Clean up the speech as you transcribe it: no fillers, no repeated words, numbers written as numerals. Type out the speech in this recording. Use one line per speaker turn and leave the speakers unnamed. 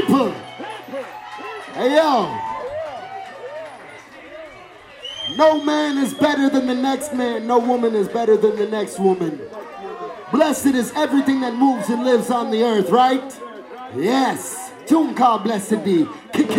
people. Hey, yo. No man is better than the next man. No woman is better than the next woman. Blessed is everything that moves and lives on the earth, right? Yes. Tune called Blessed Be.